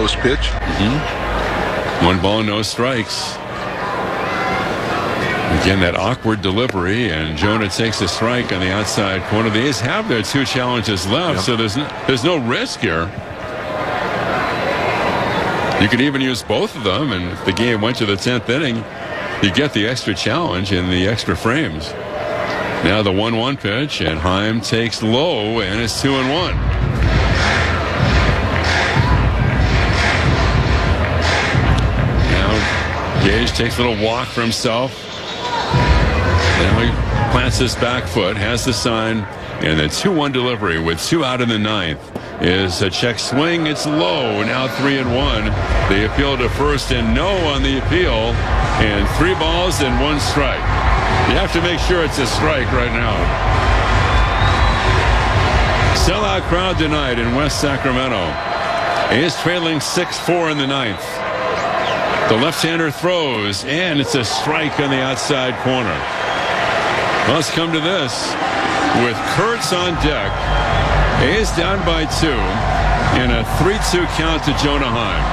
post pitch. Mm-hmm. 1 ball, no strikes. Again, that awkward delivery, and Jonah takes a strike on the outside corner. The A's have their 2 challenges left, so there's no risk here. You could even use both of them, and if the game went to the 10th inning, you get the extra challenge in the extra frames. Now the 1-1 pitch, and Heim takes low, and it's 2-1. Now Gage takes a little walk for himself. Now he plants his back foot, has the sign, and the 2-1 delivery with 2 out in the 9th is a check swing. It's low. Now 3-1. They appeal to first and no on the appeal, and 3 balls and 1 strike. You have to make sure it's a strike right now. Sellout crowd tonight in West Sacramento. A's trailing 6-4 in the 9th. The left-hander throws, and it's a strike on the outside corner. Well, let's come to this. With Kurtz on deck, A's down by 2 in a 3-2 count to Jonah Heim.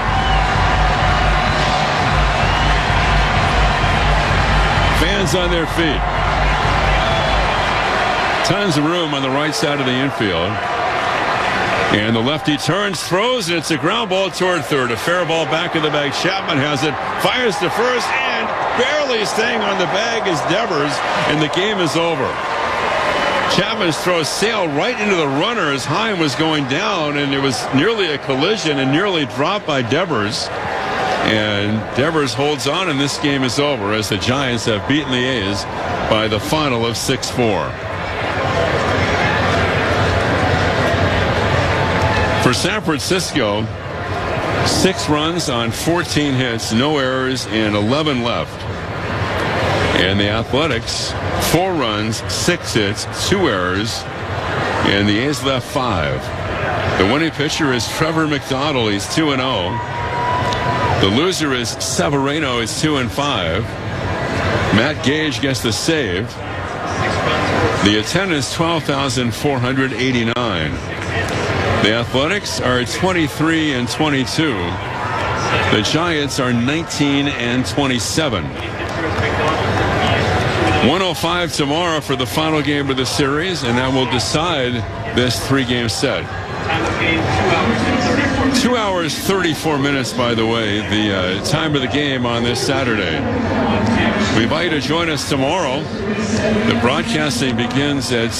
Fans on their feet. Tons of room on the right side of the infield. And the lefty turns, throws, and it's a ground ball toward third. A fair ball back of the bag. Chapman has it, fires to first, and barely staying on the bag is Devers, and the game is over. Chapman's throw sailed right into the runner as Heim was going down, and it was nearly a collision and nearly dropped by Devers. And Devers holds on, and this game is over as the Giants have beaten the A's by the final of 6-4. For San Francisco, 6 runs on 14 hits, no errors, and 11 left. And the Athletics, 4 runs, 6 hits, 2 errors, and the A's left 5. The winning pitcher is Trevor McDonald. He's 2-0. The loser is Severino. He's 2-5. Matt Gage gets the save. The attendance 12,489. The Athletics are 23-22. The Giants are 19-27. 105 tomorrow for the final game of the series, and that will decide this 3-game set. 2 hours 34 minutes, by the way, the time of the game on this Saturday. We invite you to join us tomorrow. The broadcasting begins at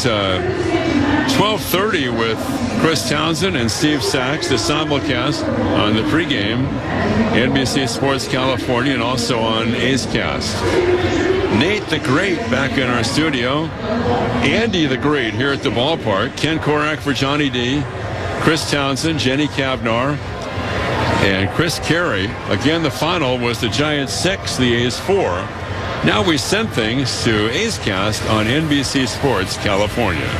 12:30 with Chris Townsend and Steve Sachs, the simulcast on the pregame, NBC Sports California, and also on A's Cast. Nate the Great back in our studio. Andy the Great here at the ballpark. Ken Korak for Johnny D. Chris Townsend, Jenny Cavnar, and Chris Carey. Again, the final was the Giants 6, the A's 4. Now we send things to A's Cast on NBC Sports California.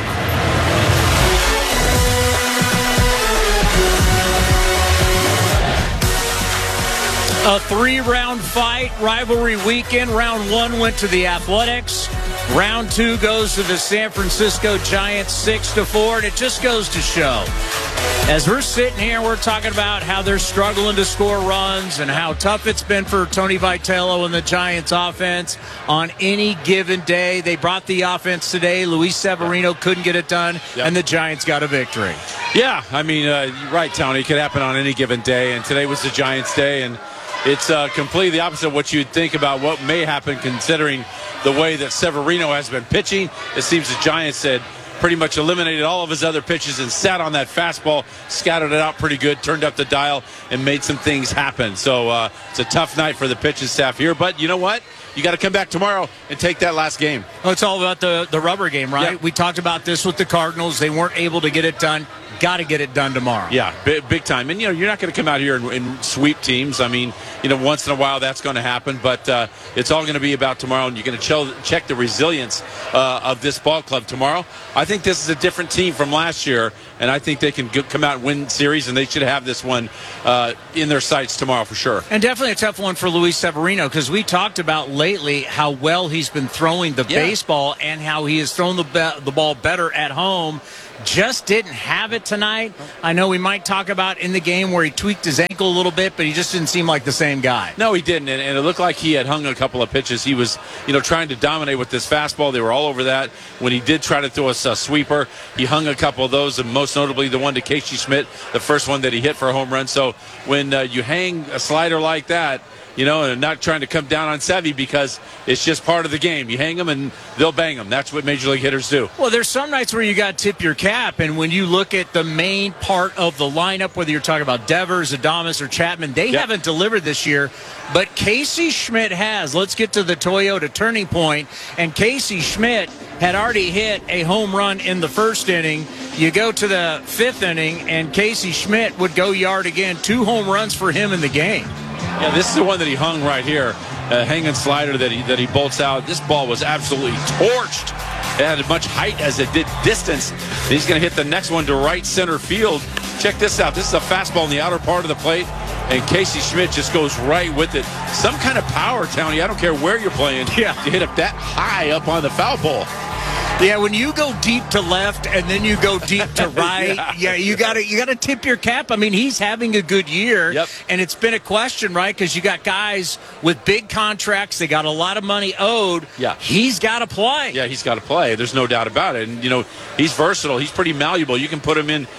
A 3-round fight, rivalry weekend. Round 1 went to the Athletics. Round 2 goes to the San Francisco Giants 6-4, and it just goes to show. As we're sitting here, we're talking about how they're struggling to score runs and how tough it's been for Tony Vitello and the Giants offense on any given day. They brought the offense today. Luis Severino couldn't get it done, and the Giants got a victory. Yeah, I mean, you're right, Tony. It could happen on any given day, and today was the Giants' day, and it's completely the opposite of what you'd think about what may happen considering the way that Severino has been pitching. It seems the Giants had pretty much eliminated all of his other pitches and sat on that fastball, scattered it out pretty good, turned up the dial, and made some things happen. So it's a tough night for the pitching staff here. But you know what? You got to come back tomorrow and take that last game. Oh, it's all about the rubber game, right? Yeah. We talked about this with the Cardinals. They weren't able to get it done. Got to get it done tomorrow. Yeah, big time. And, you're not going to come out here and sweep teams. I mean, once in a while that's going to happen. But it's all going to be about tomorrow, and you're going to check the resilience of this ball club tomorrow. I think this is a different team from last year, and I think they can come out and win series, and they should have this one in their sights tomorrow for sure. And definitely a tough one for Luis Severino, because we talked about lately how well he's been throwing the baseball and how he has thrown the ball better at home. just didn't have it tonight. I know we might talk about in the game where he tweaked his ankle a little bit, but he just didn't seem like the same guy. No, he didn't, and it looked like he had hung a couple of pitches. He was, trying to dominate with this fastball. They were all over that. When he did try to throw us a sweeper, he hung a couple of those, and most notably the one to Casey Schmidt, the first one that he hit for a home run. So when you hang a slider like that, and not trying to come down on Sevy because it's just part of the game. You hang them and they'll bang them. That's what major league hitters do. Well, there's some nights where you got to tip your cap, and when you look at the main part of the lineup, whether you're talking about Devers, Adames, or Chapman, they haven't delivered this year, but Casey Schmidt has. Let's get to the Toyota turning point, and Casey Schmidt had already hit a home run in the first inning. You go to the fifth inning, and Casey Schmidt would go yard again. 2 home runs for him in the game. Yeah, this is the one that he hung right here, hanging slider that he bolts out. This ball was absolutely torched. It had as much height as it did distance. He's going to hit the next one to right center field. Check this out. This is a fastball in the outer part of the plate, and Casey Schmidt just goes right with it. Some kind of power, Townie. I don't care where you're playing. Yeah. To hit it that high up on the foul pole. Yeah, when you go deep to left and then you go deep to right, you gotta tip your cap. I mean, he's having a good year, and it's been a question, right? Because you got guys with big contracts, they got a lot of money owed. Yeah, he's got to play. Yeah, he's got to play. There's no doubt about it. And he's versatile. He's pretty malleable. You can put him in,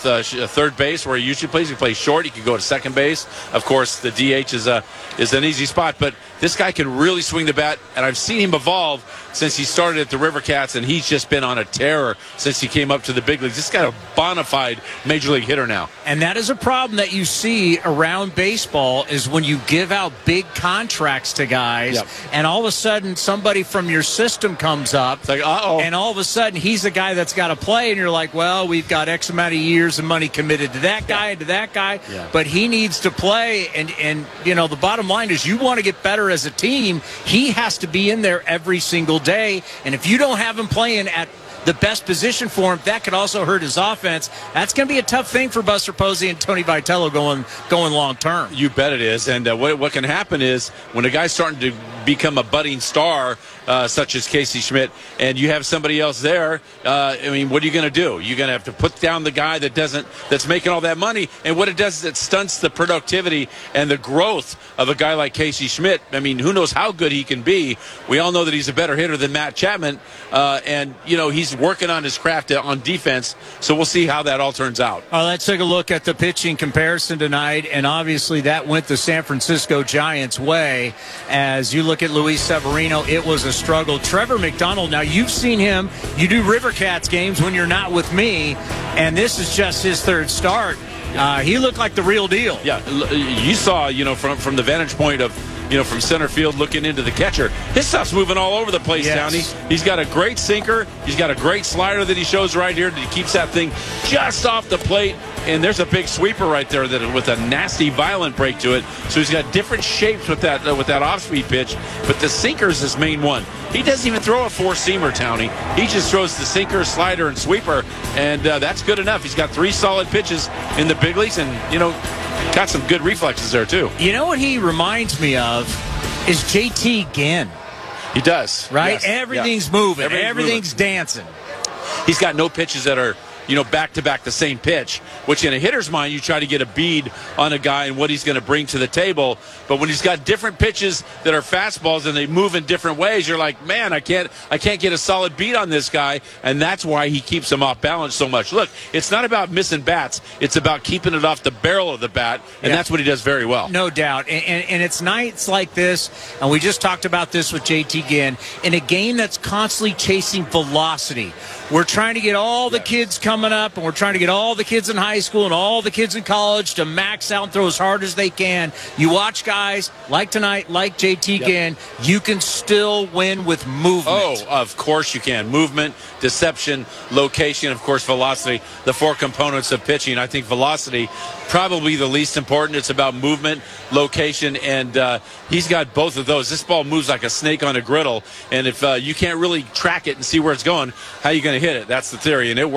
third base where he usually plays. He plays short. He can go to second base. Of course, the DH is an easy spot, but this guy can really swing the bat, and I've seen him evolve since he started at the River Cats, and he's just been on a tear since he came up to the big leagues. This guy's a bona fide major league hitter now. And that is a problem that you see around baseball is when you give out big contracts to guys, and all of a sudden somebody from your system comes up, it's like, uh-oh. And all of a sudden he's the guy that's got to play, and you're like, well, we've got X amount of years of money committed to that guy and to that guy, but he needs to play, and the bottom line is you want to get better as a team. He has to be in there every single day, and if you don't have him playing at the best position for him, that could also hurt his offense. That's going to be a tough thing for Buster Posey and Tony Vitello going long term. You bet it is. And what can happen is when a guy's starting to become a budding star, such as Casey Schmidt, and you have somebody else there, what are you going to do? You're going to have to put down the guy that's making all that money. And what it does is it stunts the productivity and the growth of a guy like Casey Schmidt. I mean, who knows how good he can be? We all know that he's a better hitter than Matt Chapman, and he's working on his craft on defense. So we'll see how that all turns out. All right, let's take a look at the pitching comparison tonight, and obviously that went the San Francisco Giants' way. As you look at Luis Severino, it was a struggle. Trevor McDonald, now you've seen him. You do River Cats games when you're not with me, and this is just his third start. He looked like the real deal. Yeah, you saw, from the vantage point of, from center field looking into the catcher. His stuff's moving all over the place, Townie. He's got a great sinker. He's got a great slider that he shows right here that he keeps that thing just off the plate. And there's a big sweeper right there with a nasty, violent break to it. So he's got different shapes with that off-speed pitch. But the sinker's his main one. He doesn't even throw a four-seamer, Townie. He just throws the sinker, slider, and sweeper. And that's good enough. He's got 3 solid pitches in the big leagues. And, got some good reflexes there, too. You know what he reminds me of is JT Ginn. He does. Right? Yes. Everything's moving. Everything's dancing. He's got no pitches that are, back-to-back the same pitch, which in a hitter's mind, you try to get a bead on a guy and what he's going to bring to the table. But when he's got different pitches that are fastballs and they move in different ways, you're like, man, I can't get a solid beat on this guy. And that's why he keeps him off balance so much. Look, it's not about missing bats. It's about keeping it off the barrel of the bat. And that's what he does very well. No doubt. And it's nights like this, and we just talked about this with JT Ginn, in a game that's constantly chasing velocity. We're trying to get all the kids coming up, and we're trying to get all the kids in high school and all the kids in college to max out and throw as hard as they can. You watch guys like tonight, like JT Ginn, you can still win with movement. Oh, of course you can. Movement, deception, location, of course, velocity, the 4 components of pitching. I think velocity probably the least important. It's about movement, location, and he's got both of those. This ball moves like a snake on a griddle, and if you can't really track it and see where it's going, how are you going to hit it? That's the theory, and it works very well.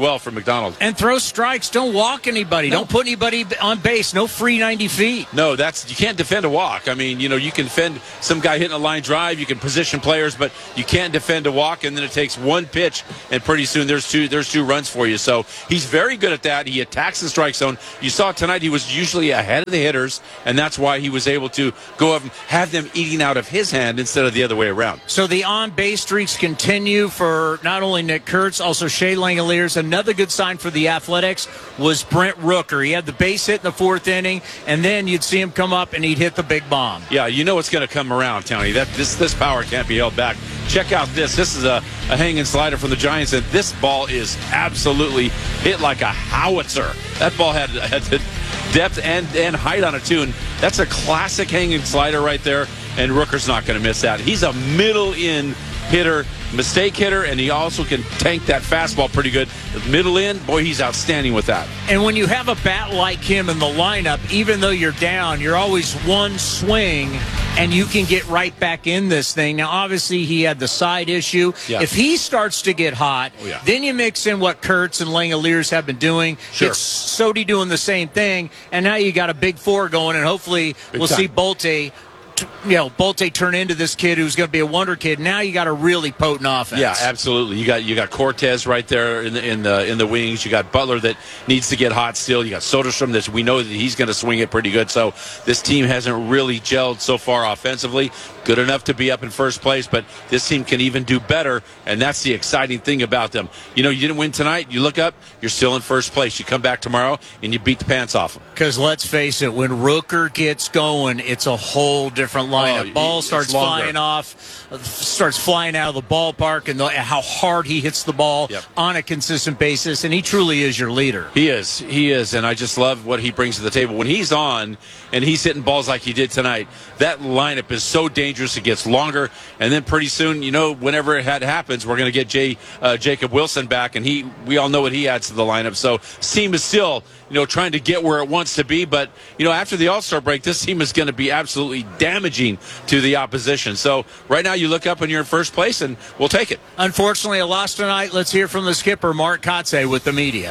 well for McDonald. And throw strikes. Don't walk anybody. No. Don't put anybody on base. No free 90 feet. No, you can't defend a walk. I mean, you can defend some guy hitting a line drive. You can position players, but you can't defend a walk. And then it takes one pitch, and pretty soon there's two runs for you. So he's very good at that. He attacks the strike zone. You saw tonight he was usually ahead of the hitters, and that's why he was able to go up and have them eating out of his hand instead of the other way around. So the on-base streaks continue for not only Nick Kurtz, also Shea Langoliers. Another good sign for the Athletics was Brent Rooker. He had the base hit in the fourth inning, and then you'd see him come up and he'd hit the big bomb. Yeah, you know it's going to come around, Tony. This power can't be held back. Check out this. This is a hanging slider from the Giants, and this ball is absolutely hit like a howitzer. That ball had the depth and height on it, too. And that's a classic hanging slider right there, and Rooker's not going to miss that. He's a middle-in hitter, mistake hitter, and he also can tank that fastball pretty good. Middle in, boy, he's outstanding with that. And when you have a bat like him in the lineup, even though you're down, you're always one swing, and you can get right back in this thing. Now, obviously, he had the side issue. Yeah. If he starts to get hot, then you mix in what Kurtz and Langoliers have been doing. Sure. It's Sodi doing the same thing, and now you got a big four going, and hopefully we'll see Bolte turn into this kid who's going to be a wonder kid. Now you got a really potent offense. Yeah, absolutely. You got Cortez right there in the wings. You got Butler that needs to get hot still. You got Soderstrom that we know that he's going to swing it pretty good. So this team hasn't really gelled so far offensively. Good enough to be up in first place, but this team can even do better, and that's the exciting thing about them. You didn't win tonight. You look up, you're still in first place. You come back tomorrow, and you beat the pants off them. Because let's face it, when Rooker gets going, it's a whole different lineup. Ball starts flying off, starts flying out of the ballpark, and how hard he hits the ball on a consistent basis, and he truly is your leader. He is, and I just love what he brings to the table. When he's on and he's hitting balls like he did tonight, that lineup is so dangerous. It gets longer, and then pretty soon, whenever it happens, we're going to get Jacob Wilson back, and we all know what he adds to the lineup. So this team is still, trying to get where it wants to be, but, after the All-Star break, this team is going to be absolutely damaging to the opposition. So right now you look up and you're in first place, and we'll take it. Unfortunately, a loss tonight. Let's hear from the skipper, Mark Kotsay, with the media.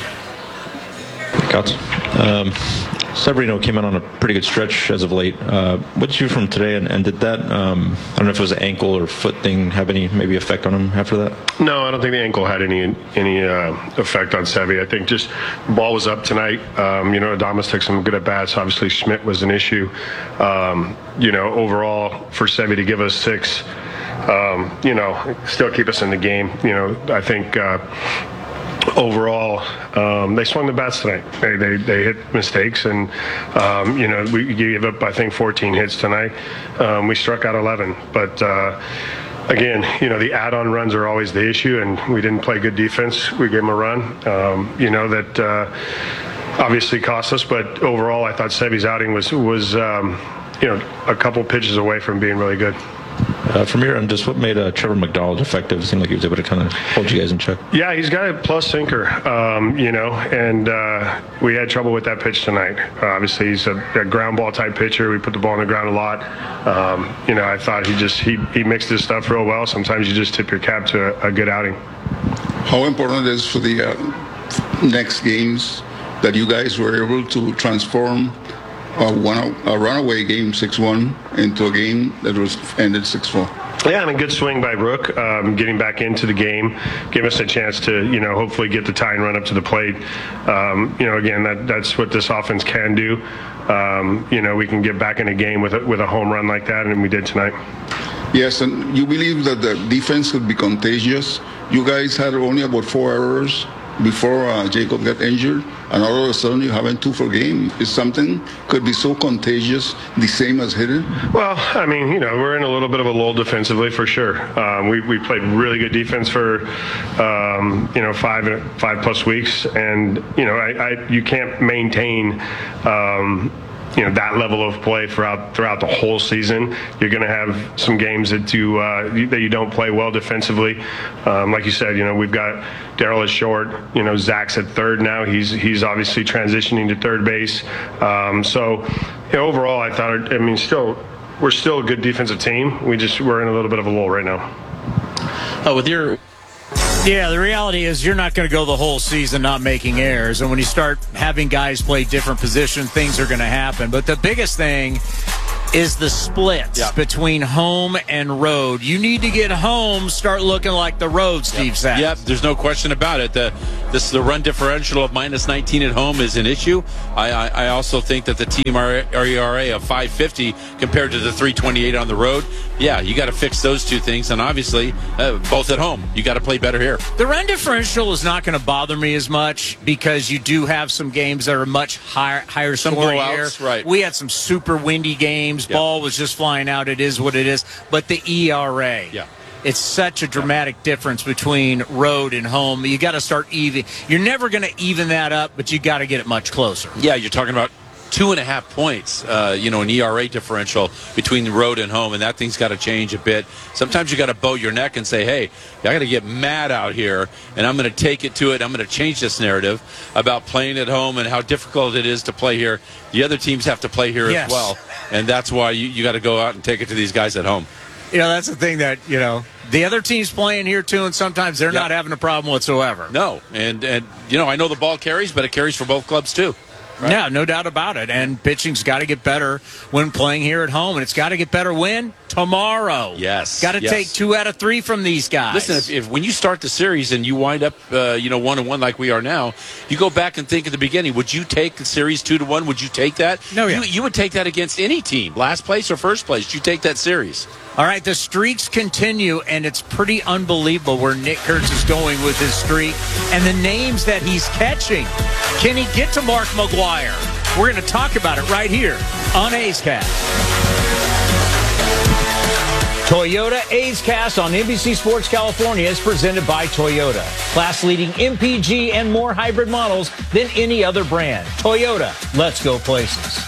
Severino came out on a pretty good stretch as of late. What'd you from today, and did that, I don't know if it was an ankle or foot thing, have any maybe effect on him after that? No, I don't think the ankle had any effect on Sevy. I think just the ball was up tonight. Adames took some good at bats. Obviously, Schmidt was an issue. Overall, for Sevy to give us 6, still keep us in the game. I think overall, they swung the bats tonight. They hit mistakes, and we gave up, I think, 14 hits tonight. We struck out 11, but again, the add-on runs are always the issue, and we didn't play good defense. We gave them a run. That obviously cost us, but overall, I thought Sevy's outing was a couple pitches away from being really good. From here on, just what made Trevor McDonald effective? It seemed like he was able to kind of hold you guys in check. Yeah, he's got a plus sinker, and we had trouble with that pitch tonight. Obviously, he's a ground ball type pitcher. We put the ball on the ground a lot. I thought he mixed his stuff real well. Sometimes you just tip your cap to a good outing. How important it is for the next games that you guys were able to transform a runaway game 6-1 into a game that was ended 6-4. Yeah, and a good swing by Rook, getting back into the game, give us a chance to, hopefully get the tying run up to the plate. Again, that's what this offense can do. We can get back in a game with a home run like that, and we did tonight. Yes, and you believe that the defense could be contagious. You guys had only about 4 errors before Jacob got injured, and all of a sudden you having 2 for game. Is something could be so contagious, the same as hitting? Well, we're in a little bit of a lull defensively for sure. We played really good defense for 5+ weeks, and you can't maintain that level of play throughout the whole season. You're going to have some games that you don't play well defensively. Like you said, we've got Darryl is short. Zach's at third now. He's obviously transitioning to third base. Overall, I thought, we're still a good defensive team. We're in a little bit of a lull right now. With your Yeah, the reality is you're not going to go the whole season not making errors. And when you start having guys play different positions, things are going to happen. But the biggest thing is the splits between home and road. You need to get home, start looking like the road, Steve Sax. Yep, there's no question about it. The run differential of -19 at home is an issue. I also think that the team ERA of 5.50 compared to the 3.28 on the road, you got to fix those two things. And obviously, both at home, you got to play better here. The run differential is not going to bother me as much because you do have some games that are much higher scoring here. Right. We had some super windy games. Ball was just flying out. It is what it is. But the ERA, it's such a dramatic difference between road and home. You got to start even. You're never going to even that up, but you got to get it much closer. Yeah, you're talking about 2.5 points, an ERA differential between the road and home, and that thing's got to change a bit. Sometimes you got to bow your neck and say, hey, I got to get mad out here, and I'm going to take it to it. I'm going to change this narrative about playing at home and how difficult it is to play here. The other teams have to play here as well, and that's why you got to go out and take it to these guys at home. That's the thing that, the other team's playing here too, and sometimes they're not having a problem whatsoever. No, and I know the ball carries, but it carries for both clubs too. Right? Yeah, no doubt about it. And pitching's got to get better when playing here at home, and it's got to get better when? Tomorrow. Yes. Got to take 2 out of 3 from these guys. Listen, if when you start the series and you wind up 1-1 like we are now, you go back and think at the beginning, would you take the series 2-1? Would you take that? No, you would take that against any team, last place or first place. You take that series. All right, the streaks continue, and it's pretty unbelievable where Nick Kurtz is going with his streak and the names that he's catching. Can he get to Mark McGwire? We're going to talk about it right here on A's Cast. Toyota A's Cast on NBC Sports California is presented by Toyota. Class-leading MPG and more hybrid models than any other brand. Toyota, let's go places.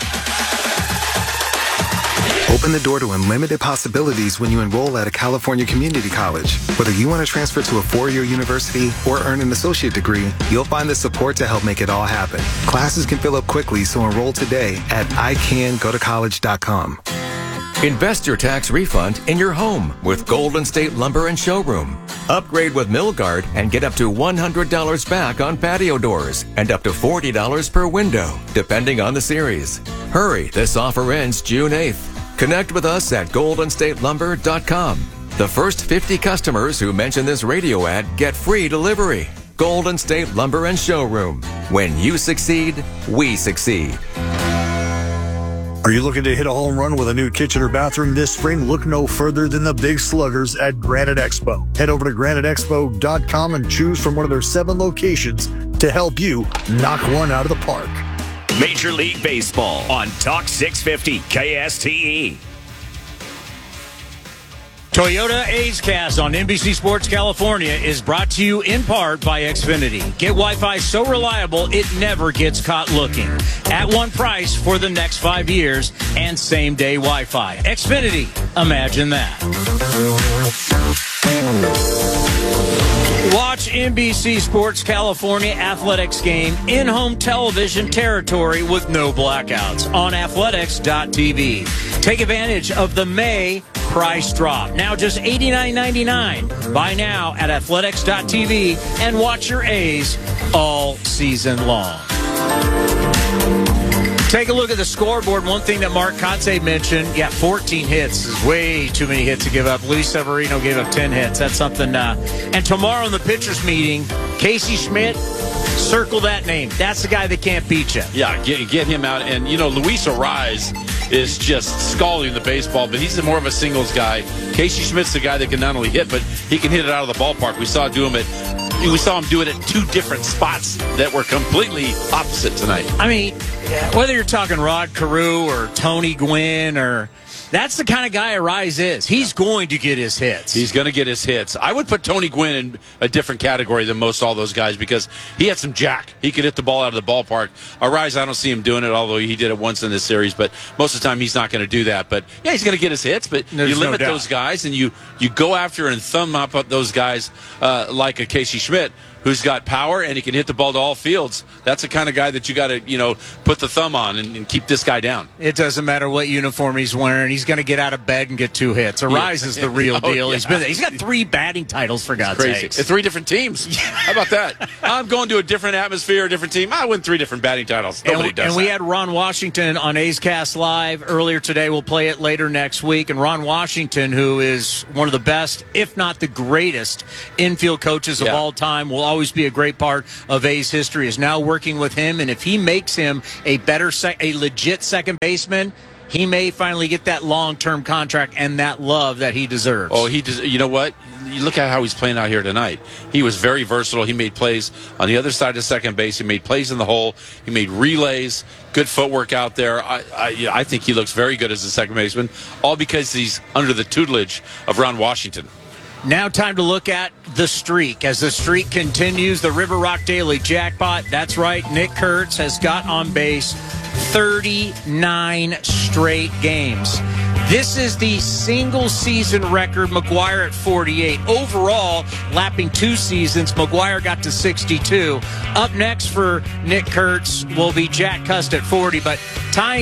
Open the door to unlimited possibilities when you enroll at a California community college. Whether you want to transfer to a 4-year university or earn an associate degree, you'll find the support to help make it all happen. Classes can fill up quickly, so enroll today at icangotocollege.com. Invest your tax refund in your home with Golden State Lumber and Showroom. Upgrade with Milgard and get up to $100 back on patio doors and up to $40 per window, depending on the series. Hurry, this offer ends June 8th. Connect with us at goldenstatelumber.com. The first 50 customers who mention this radio ad get free delivery. Golden State Lumber and Showroom. When you succeed, we succeed. Are you looking to hit a home run with a new kitchen or bathroom this spring? Look no further than the Big Sluggers at Granite Expo. Head over to graniteexpo.com and choose from one of their 7 locations to help you knock one out of the park. Major League Baseball on Talk 650 KSTE. Toyota A's Cast on NBC Sports California is brought to you in part by Xfinity. Get Wi-Fi so reliable it never gets caught looking. At one price for the next 5 years and same-day Wi-Fi. Xfinity, imagine that. Watch NBC Sports California Athletics game in-home television territory with no blackouts on athletics.tv. Take advantage of the May price drop. Now just $89.99. Buy now at athletics.tv and watch your A's all season long. Take a look at the scoreboard. One thing that Mark Kotsay mentioned, 14 hits is way too many hits to give up. Luis Severino gave up 10 hits. That's something. And tomorrow in the pitchers meeting, Casey Schmidt, circle that name. That's the guy that can't beat you. Yeah, get him out. And, Luis Arise is just scalding the baseball, but he's more of a singles guy. Casey Schmidt's the guy that can not only hit, but he can hit it out of the ballpark. We saw him do it at 2 different spots that were completely opposite tonight. I mean, whether you're talking Rod Carew or Tony Gwynn that's the kind of guy Arise is. He's going to get his hits. He's going to get his hits. I would put Tony Gwynn in a different category than most all those guys because he had some jack. He could hit the ball out of the ballpark. Arise, I don't see him doing it, although he did it once in this series, but most of the time he's not going to do that. But, he's going to get his hits, but you limit those guys and you go after and thumb up those guys like a Casey Schmidt. who's got power and he can hit the ball to all fields. That's the kind of guy that you got to, put the thumb on and keep this guy down. It doesn't matter what uniform he's wearing. He's going to get out of bed and get 2 hits. Arise is the real deal. Yeah. He's got 3 batting titles, for God's Crazy. sakes. It's 3 different teams. How about that? I'm going to a different atmosphere, a different team. I win 3 different batting titles. Nobody does and that. we had Ron Washington on A's Cast Live earlier today. We'll play it later next week. And Ron Washington, who is one of the best, if not the greatest, infield coaches of all time, will always be a great part of A's history, is now working with him. And if he makes him a better, a legit second baseman, he may finally get that long-term contract and that love that he deserves. Oh, he does. You know what? You look at how he's playing out here tonight. He was very versatile. He made plays on the other side of second base. He made plays in the hole. He made relays. Good footwork out there. I think he looks very good as a second baseman, all because he's under the tutelage of Ron Washington. Now time to look at the streak. As the streak continues, the River Rock Daily jackpot. That's right, Nick Kurtz has got on base 39 straight games. This is the single-season record. McGwire at 48. Overall, lapping 2 seasons, McGwire got to 62. Up next for Nick Kurtz will be Jack Cust at 40. But tying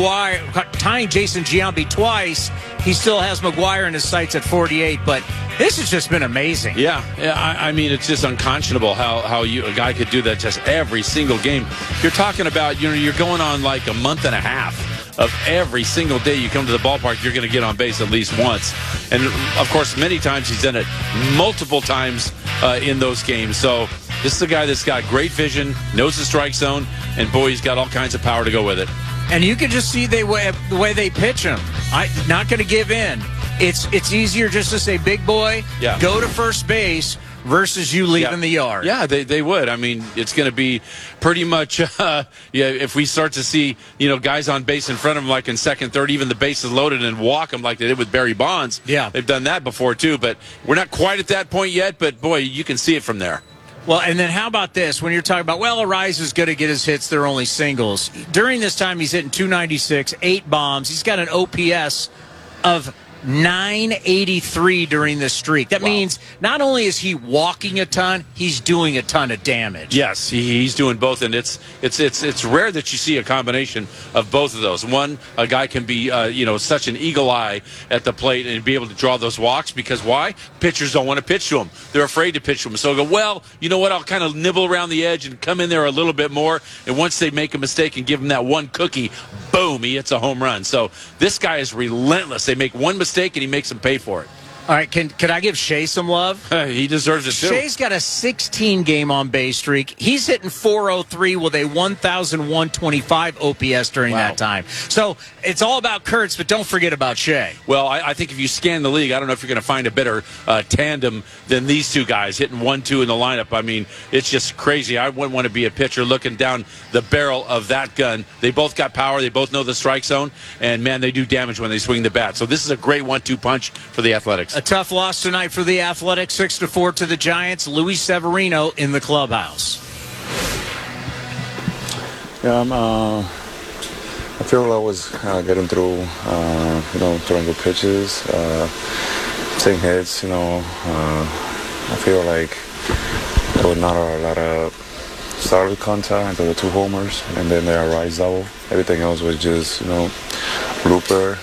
Jason Giambi twice, he still has McGwire in his sights at 48. But this has just been amazing. Yeah. I mean, it's just unconscionable how a guy could do that just every single game. You're talking about, you're going on like a month and a half of every single day you come to the ballpark, you're going to get on base at least once. And, of course, many times he's done it multiple times in those games. So this is a guy that's got great vision, knows the strike zone, and, boy, he's got all kinds of power to go with it. And you can just see the way they pitch him. Not going to give in. It's easier just to say, big boy, go to first base, versus you leaving the yard. Yeah, they would. I mean, it's going to be pretty much, if we start to see, guys on base in front of them, like in second, third, even the bases loaded and walk them like they did with Barry Bonds. Yeah. They've done that before, too. But we're not quite at that point yet. But, boy, you can see it from there. Well, and then how about this? When you're talking about, Arise is going to get his hits, they're only singles. During this time, he's hitting 296, 8 bombs. He's got an OPS of 983 during this streak. That means not only is he walking a ton, he's doing a ton of damage. Yes, he's doing both, and it's rare that you see a combination of both of those. One, a guy can be such an eagle eye at the plate and be able to draw those walks, because why? Pitchers don't want to pitch to him. They're afraid to pitch to him. So go, you know what? I'll kind of nibble around the edge and come in there a little bit more. And once they make a mistake and give him that one cookie, boom, he hits a home run. So this guy is relentless. They make one mistake and he makes them pay for it. All right, can I give Shea some love? He deserves it, too. Shea's got a 16-game on-base streak. He's hitting 403 with a 1,125 OPS during that time. So it's all about Kurtz, but don't forget about Shea. Well, I think if you scan the league, I don't know if you're going to find a better tandem than these two guys hitting 1-2 in the lineup. I mean, it's just crazy. I wouldn't want to be a pitcher looking down the barrel of that gun. They both got power. They both know the strike zone. And, man, they do damage when they swing the bat. So this is a great 1-2 punch for the Athletics. A tough loss tonight for the Athletics, 6-4 to the Giants. Luis Severino in the clubhouse. Yeah, I feel I was getting through, throwing good pitches, taking hits. I feel like there was not a lot of solid contact. There were 2 homers, and then the Arise double. Everything else was just, blooper.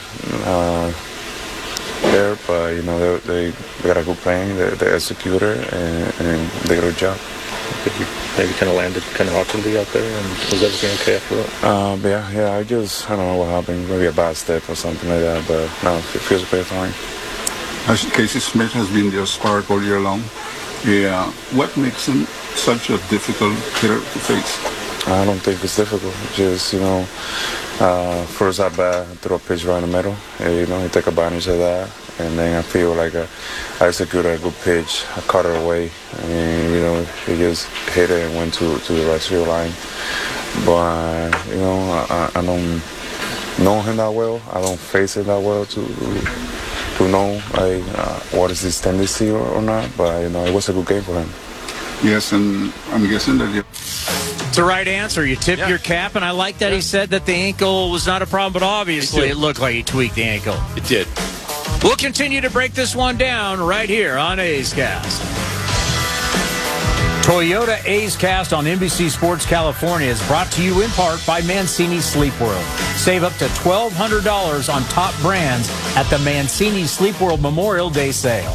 There, but they got a good plan. They executed and they got a job. Maybe kind of landed kind of awkwardly out there, and was everything okay after that? Yeah. I don't know what happened. Maybe a bad step or something like that. But no, it feels pretty fine. Casey Smith has been their spark all year long. Yeah, what makes him such a difficult hitter to face? I don't think it's difficult. Just first at bat, throw a pitch right in the middle. He take advantage of that, and then I feel like I executed a good pitch. I caught it away. I mean, he just hit it and went to the right field line. But I don't know him that well. I don't face it that well to know what is his tendency or not. But it was a good game for him. Yes, and I'm guessing that It's the right answer. You tip your cap, and I like that he said that the ankle was not a problem, but obviously it looked like he tweaked the ankle. It did. We'll continue to break this one down right here on A's Cast. Toyota A's Cast on NBC Sports California is brought to you in part by Mancini Sleep World. Save up to $1,200 on top brands at the Mancini Sleep World Memorial Day sale.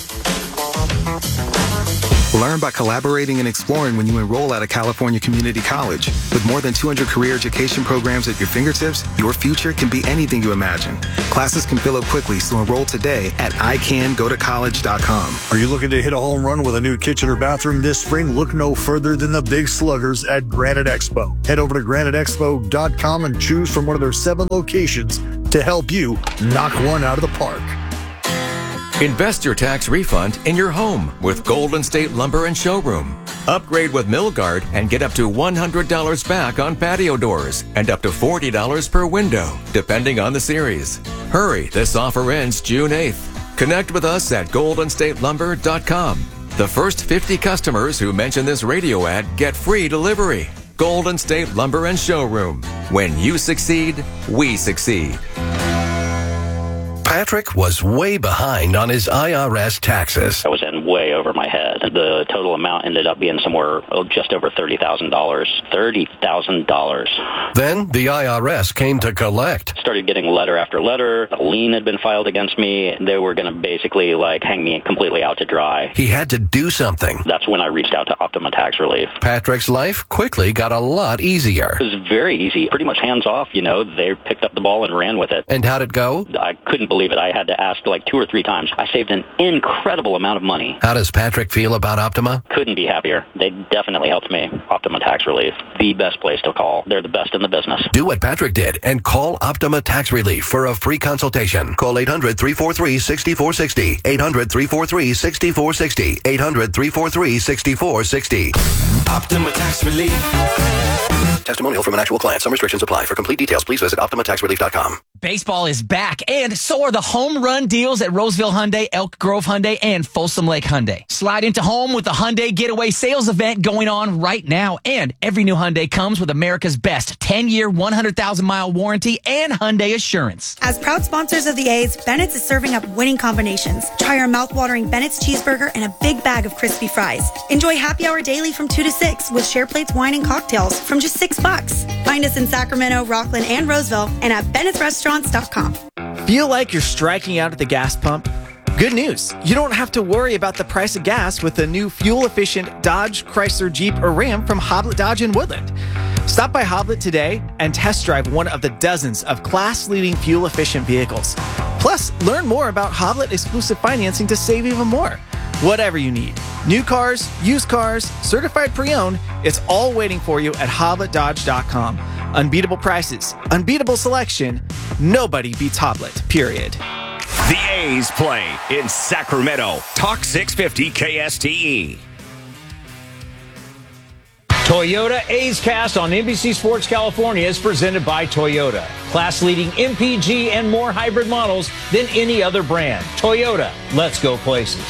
Learn by collaborating and exploring when you enroll at a California community college. With more than 200 career education programs at your fingertips, your future can be anything you imagine. Classes can fill up quickly, so enroll today at icangotocollege.com. Are you looking to hit a home run with a new kitchen or bathroom this spring? Look no further than the Big Sluggers at Granite Expo. Head over to graniteexpo.com and choose from one of their 7 locations to help you knock one out of the park. Invest your tax refund in your home with Golden State Lumber and Showroom. Upgrade with Milgard and get up to $100 back on patio doors and up to $40 per window, depending on the series. Hurry, this offer ends June 8th. Connect with us at goldenstatelumber.com. The first 50 customers who mention this radio ad get free delivery. Golden State Lumber and Showroom. When you succeed, we succeed. Patrick was way behind on his IRS taxes. I was in way over my head. The total amount ended up being somewhere just over $30,000. $30,000. Then the IRS came to collect. Started getting letter after letter. A lien had been filed against me. They were going to basically hang me completely out to dry. He had to do something. That's when I reached out to Optima Tax Relief. Patrick's life quickly got a lot easier. It was very easy. Pretty much hands off, They picked up the ball and ran with it. And how'd it go? I couldn't believe it. I had to ask 2 or 3 times. I saved an incredible amount of money. How does Patrick feel about Optima? Couldn't be happier. They definitely helped me. Optima Tax Relief, the best place to call. They're the best in the business. Do what Patrick did and call Optima Tax Relief for a free consultation. Call 800-343-6460. 800-343-6460. 800-343-6460. Optima Tax Relief. Testimonial from an actual client. Some restrictions apply. For complete details, please visit OptimaTaxRelief.com. Baseball is back, and so are the home run deals at Roseville Hyundai, Elk Grove Hyundai, and Folsom Lake Hyundai. Slide into home with the Hyundai Getaway Sales event going on right now, and every new Hyundai comes with America's best 10-year, 100,000-mile warranty and Hyundai Assurance. As proud sponsors of the A's, Bennett's is serving up winning combinations. Try our mouth-watering Bennett's cheeseburger and a big bag of crispy fries. Enjoy happy hour daily from 2 to 6 with share plates, wine, and cocktails from just $6. Find us in Sacramento, Rockland, and Roseville, and at Bennett'sRestaurants.com. Feel like you're striking out at the gas pump? Good news. You don't have to worry about the price of gas with the new fuel-efficient Dodge, Chrysler, Jeep, or Ram from Hoblet Dodge in Woodland. Stop by Hoblet today and test drive one of the dozens of class-leading fuel-efficient vehicles. Plus, learn more about Hoblet exclusive financing to save even more. Whatever you need. New cars, used cars, certified pre-owned, it's all waiting for you at HobletDodge.com. Unbeatable prices, unbeatable selection. Nobody beats Hoblet, period. The A's play in Sacramento. Talk 650 KSTE. Toyota A's Cast on NBC Sports California is presented by Toyota. Class-leading MPG and more hybrid models than any other brand. Toyota, let's go places.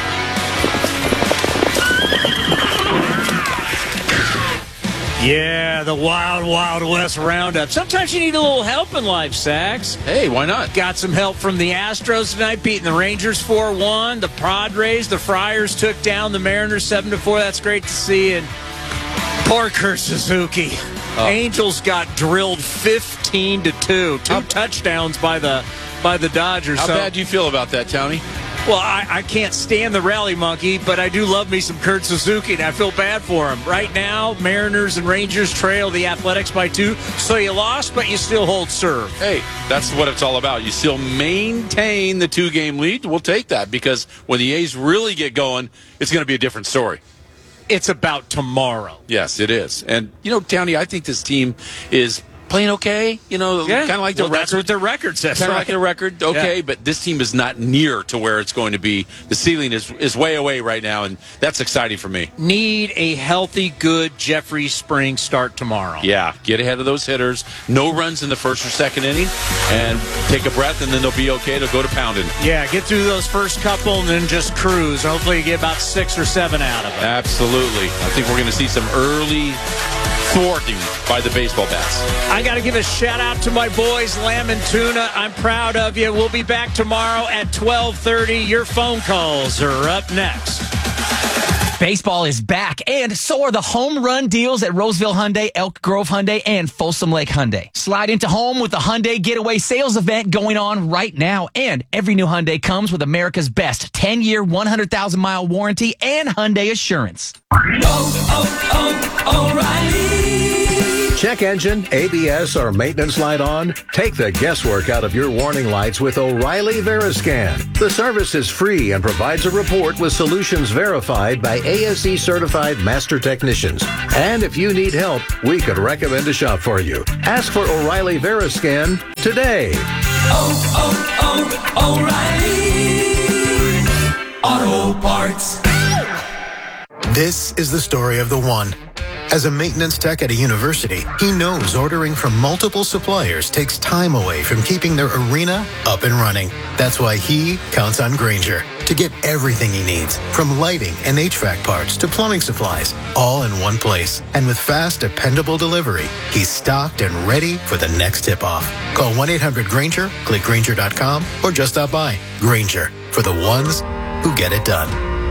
Yeah, the Wild Wild West Roundup. Sometimes you need a little help in life, Sax. Hey, why not? Got some help from the Astros tonight, beating the Rangers 4-1. The Padres, the Friars took down the Mariners 7-4. That's great to see. And Parker Suzuki. Angels got drilled 15-2. Two touchdowns by the Dodgers. How bad do you feel about that, Tony? Well, I can't stand the rally monkey, but I do love me some Kurt Suzuki, and I feel bad for him. Right now, Mariners and Rangers trail the Athletics by 2, so you lost, but you still hold serve. Hey, that's what it's all about. You still maintain the 2-game lead. We'll take that, because when the A's really get going, it's going to be a different story. It's about tomorrow. Yes, it is. And, Tony, I think this team is playing okay, kind of like the record. That's what their record says. Kind of like the record, okay, but this team is not near to where it's going to be. The ceiling is way away right now, and that's exciting for me. Need a healthy, good Jeffrey Springs start tomorrow. Yeah, get ahead of those hitters. No runs in the first or second inning, and take a breath, and then they'll be okay. They'll go to pounding. Yeah, get through those first couple and then just cruise. Hopefully you get about 6 or 7 out of it. Absolutely. I think we're going to see some early thwarting by the baseball bats. I got to give a shout out to my boys, Lamb and Tuna. I'm proud of you. We'll be back tomorrow at 12:30. Your phone calls are up next. Baseball is back, and so are the home run deals at Roseville Hyundai, Elk Grove Hyundai, and Folsom Lake Hyundai. Slide into home with the Hyundai Getaway Sales Event going on right now, and every new Hyundai comes with America's best 10-year, 100,000-mile warranty and Hyundai Assurance. O'Reilly. Check engine, ABS, or maintenance light on? Take the guesswork out of your warning lights with O'Reilly Veriscan. The service is free and provides a report with solutions verified by ASE certified master technicians. And if you need help, we could recommend a shop for you. Ask for O'Reilly Veriscan today. O'Reilly Auto Parts. This is the story of the one. As a maintenance tech at a university, he knows ordering from multiple suppliers takes time away from keeping their arena up and running. That's why he counts on Grainger to get everything he needs, from lighting and HVAC parts to plumbing supplies, all in one place. And with fast, dependable delivery, he's stocked and ready for the next tip-off. Call 1-800-GRAINGER, click Grainger.com, or just stop by. Grainger, for the ones who get it done.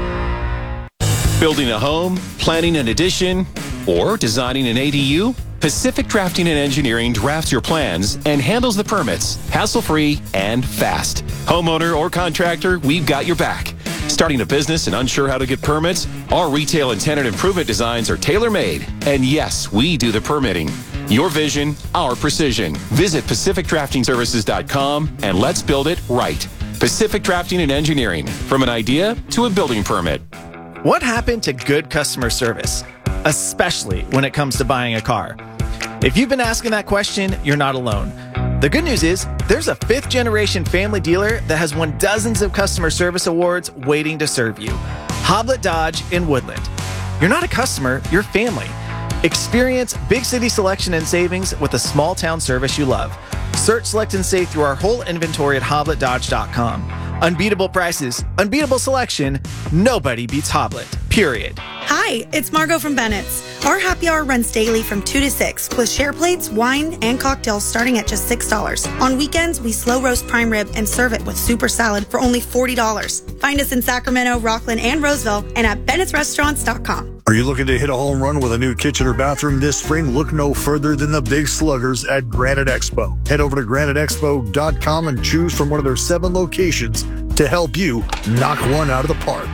Building a home, planning an addition, or designing an ADU? Pacific Drafting and Engineering drafts your plans and handles the permits, hassle-free and fast. Homeowner or contractor, we've got your back. Starting a business and unsure how to get permits? Our retail and tenant improvement designs are tailor-made. And yes, we do the permitting. Your vision, our precision. Visit PacificDraftingServices.com and let's build it right. Pacific Drafting and Engineering, from an idea to a building permit. What happened to good customer service, especially when it comes to buying a car? If you've been asking that question, you're not alone. The good news is there's a fifth-generation family dealer that has won dozens of customer service awards waiting to serve you. Hoblet Dodge in Woodland. You're not a customer, you're family. Experience big city selection and savings with a small-town service you love. Search, select, and save through our whole inventory at HobletDodge.com. Unbeatable prices, unbeatable selection, nobody beats Hoblet, period. Hi, it's Margot from Bennett's. Our happy hour runs daily from 2 to 6 with share plates, wine, and cocktails starting at just $6. On weekends, we slow roast prime rib and serve it with super salad for only $40. Find us in Sacramento, Rockland, and Roseville and at Bennett'sRestaurants.com. Are you looking to hit a home run with a new kitchen or bathroom this spring? Look no further than the Big Sluggers at Granite Expo. Head over to GraniteExpo.com and choose from one of their 7 locations to help you knock one out of the park.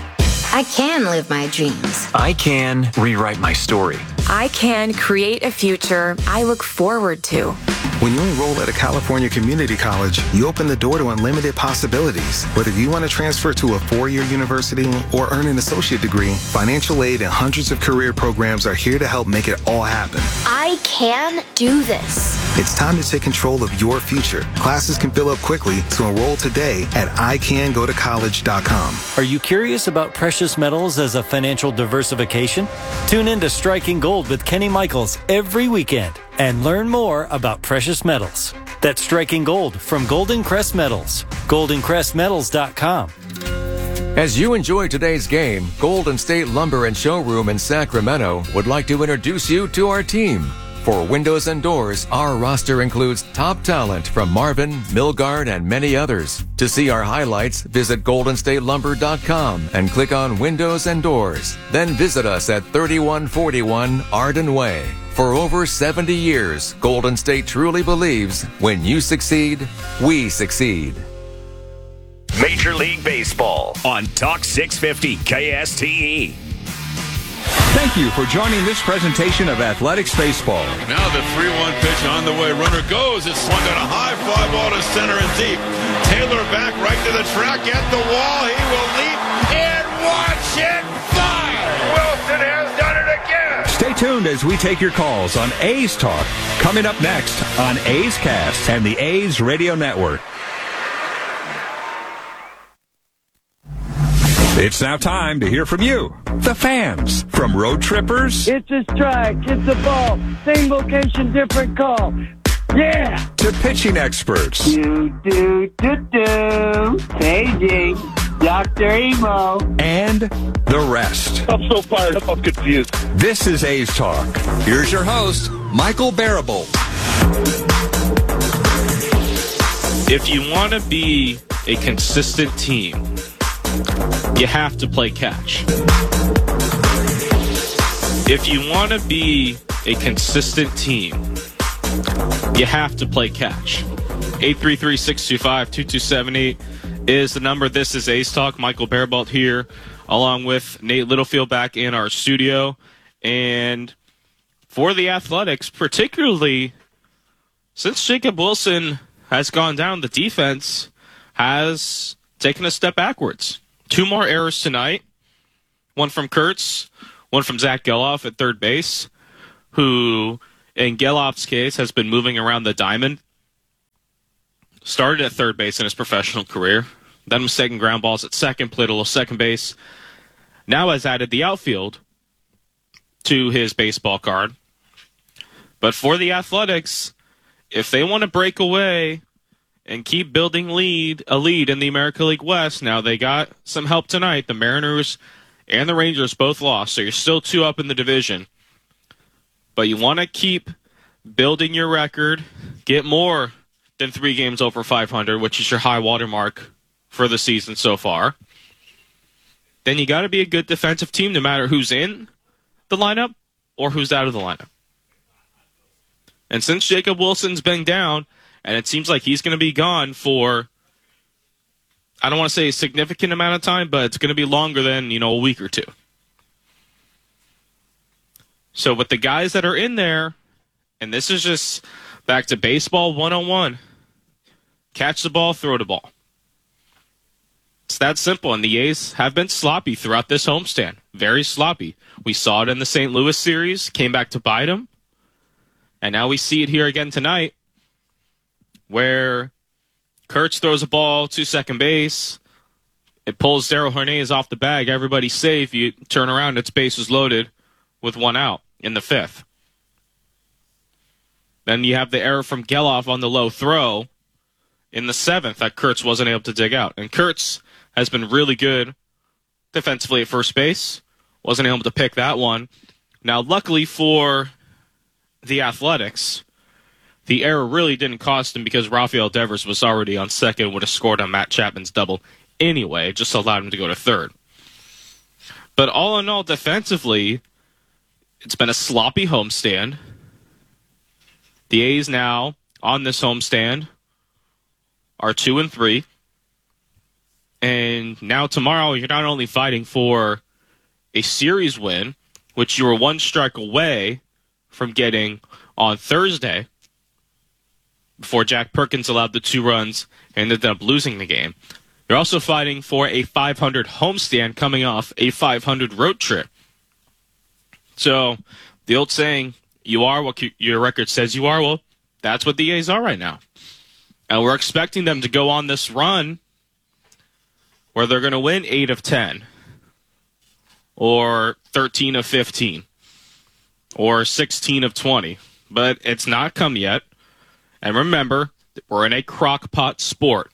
I can live my dreams. I can rewrite my story. I can create a future I look forward to. When you enroll at a California community college, you open the door to unlimited possibilities. Whether you want to transfer to a 4-year university or earn an associate degree, financial aid and hundreds of career programs are here to help make it all happen. I can do this. It's time to take control of your future. Classes can fill up quickly, so enroll today at ICanGoToCollege.com. Are you curious about precious metals as a financial diversification? Tune in to Striking Gold with Kenny Michaels every weekend and learn more about precious metals. That's Striking Gold from Golden Crest Metals. GoldenCrestMetals.com. As you enjoy today's game, Golden State Lumber and Showroom in Sacramento would like to introduce you to our team. For windows and doors, our roster includes top talent from Marvin, Milgard, and many others. To see our highlights, visit GoldenStateLumber.com and click on Windows and Doors. Then visit us at 3141 Arden Way. For over 70 years, Golden State truly believes when you succeed, we succeed. Major League Baseball on Talk 650 KSTE. Thank you for joining this presentation of Athletics Baseball. Now the 3-1 pitch on the way. Runner goes. It's swung on a high fly ball to center and deep. Taylor back right to the track at the wall. He will leap and watch it fly. Wilson has done it again. Stay tuned as we take your calls on A's Talk. Coming up next on A's Cast and the A's Radio Network. It's now time to hear from you, the fans, from road trippers. It's a strike, it's a ball, same location, different call. Yeah! To pitching experts. Paging, Dr. Emo. And the rest. I'm so fired up, I'm confused. This is A's Talk. Here's your host, Michael Barable. If you want to be a consistent team, you have to play catch. If you want to be a consistent team, you have to play catch. 833-625-2278 is the number. This is Ace Talk. Michael Bearbolt here, along with Nate Littlefield back in our studio. And for the Athletics, particularly since Jacob Wilson has gone down, the defense has taken a step backwards. 2 more errors tonight. One from Kurtz, one from Zach Geloff at third base, who, in Geloff's case, has been moving around the diamond. Started at third base in his professional career, then was taking ground balls at second, played a little second base. Now has added the outfield to his baseball card. But for the Athletics, if they want to break away and keep building a lead in the American League West, now they got some help tonight. The Mariners and the Rangers both lost, so you're still 2 up in the division. But you want to keep building your record, get more than 3 games over 500, which is your high water mark for the season so far. Then you got to be a good defensive team no matter who's in the lineup or who's out of the lineup. And since Jacob Wilson's been down, and it seems like he's going to be gone for, I don't want to say a significant amount of time, but it's going to be longer than, a week or 2. So with the guys that are in there, and this is just back to baseball 101, catch the ball, throw the ball. It's that simple, and the A's have been sloppy throughout this homestand. Very sloppy. We saw it in the St. Louis series, came back to bite them, and now we see it here again tonight, where Kurtz throws a ball to second base. It pulls Darell Hernandez off the bag. Everybody's safe. You turn around, its base is loaded with 1 out in the 5th. Then you have the error from Geloff on the low throw in the 7th that Kurtz wasn't able to dig out. And Kurtz has been really good defensively at first base. Wasn't able to pick that one. Now, luckily for the Athletics, the error really didn't cost him because Rafael Devers was already on second, would have scored on Matt Chapman's double anyway. It just allowed him to go to third. But all in all, defensively, it's been a sloppy homestand. The A's now, on this homestand, are 2-3. And now tomorrow, you're not only fighting for a series win, which you were 1 strike away from getting on Thursday, before Jack Perkins allowed the 2 runs and ended up losing the game. You're also fighting for a 500 homestand coming off a 500 road trip. So the old saying, you are what your record says you are, well, that's what the A's are right now. And we're expecting them to go on this run where they're going to win 8 of 10 or 13 of 15 or 16 of 20. But it's not come yet. And remember, we're in a crock-pot sport.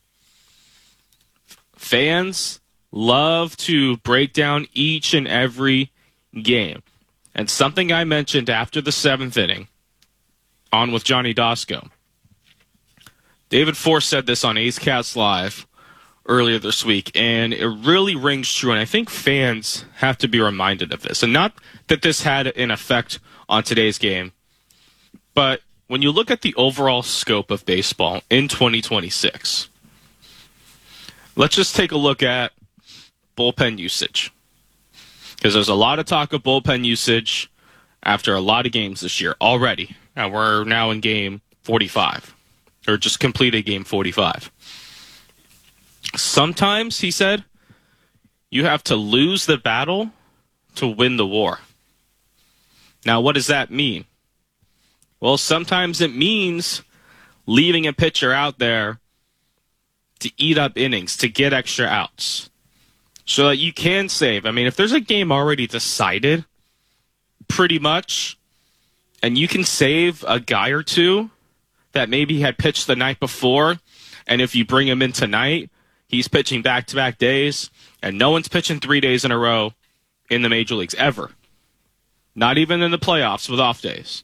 Fans love to break down each and every game. And something I mentioned after the 7th inning, on with Johnny Dosco. David Force said this on A's Cast Live earlier this week, and it really rings true. And I think fans have to be reminded of this. And not that this had an effect on today's game, but when you look at the overall scope of baseball in 2026, let's just take a look at bullpen usage. Because there's a lot of talk of bullpen usage after a lot of games this year already. And we're now in game 45. Or just completed game 45. Sometimes, he said, you have to lose the battle to win the war. Now, what does that mean? Well, sometimes it means leaving a pitcher out there to eat up innings, to get extra outs, so that you can save. I mean, if there's a game already decided, pretty much, and you can save a guy or two that maybe had pitched the night before, and if you bring him in tonight, he's pitching back-to-back days, and no one's pitching 3 days in a row in the major leagues, ever. Not even in the playoffs with off days.